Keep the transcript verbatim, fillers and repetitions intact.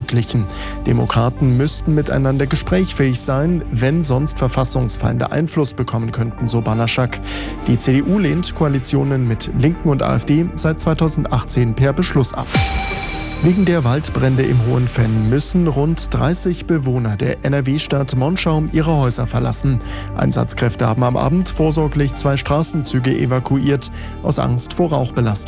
ausgeglichen. Demokraten müssten miteinander gesprächsfähig sein, wenn sonst Verfassungsfeinde Einfluss bekommen könnten, so Banaschak. Die C D U lehnt Koalitionen mit Linken und AfD seit zweitausendachtzehn per Beschluss ab. Wegen der Waldbrände im Hohenfenn müssen rund dreißig Bewohner der N R W-Stadt Monschau ihre Häuser verlassen. Einsatzkräfte haben am Abend vorsorglich zwei Straßenzüge evakuiert, aus Angst vor Rauchbelastung.